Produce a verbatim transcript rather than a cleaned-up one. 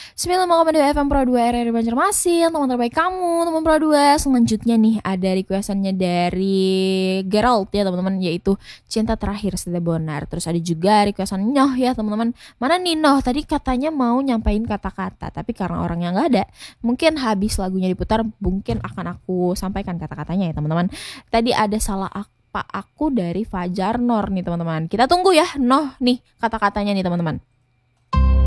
sembilan puluh lima koma dua F M Pro dua R R Banjarmasin, teman terbaik kamu, teman Pro dua. Selanjutnya nih ada requestannya dari Gerald ya teman-teman, yaitu Cinta Terakhir Setia Bonar. Terus ada juga requestan Noh ya teman-teman. Mana nih Noh? Tadi katanya mau nyampain kata-kata, tapi karena orangnya nggak ada, mungkin habis lagunya diputar, mungkin akan aku sampaikan kata-katanya ya teman-teman. Tadi ada salah apa aku dari Fajar Nor nih teman-teman. Kita tunggu ya Noh nih kata-katanya nih teman-teman.